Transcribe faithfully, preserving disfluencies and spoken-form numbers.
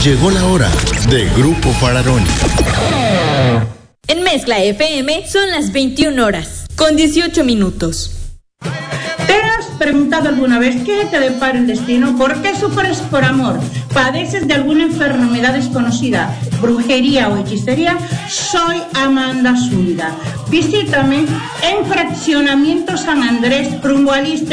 Llegó la hora de Grupo Fararoni. En Mezcla F M son las veintiuna horas, con dieciocho minutos. ¿Te has preguntado alguna vez qué te depara el destino? ¿Por qué sufres por amor? ¿Padeces de alguna enfermedad desconocida, brujería o hechicería? Soy Amanda Zúñiga. Visítame en Fraccionamiento San Andrés, rumbo al Iste.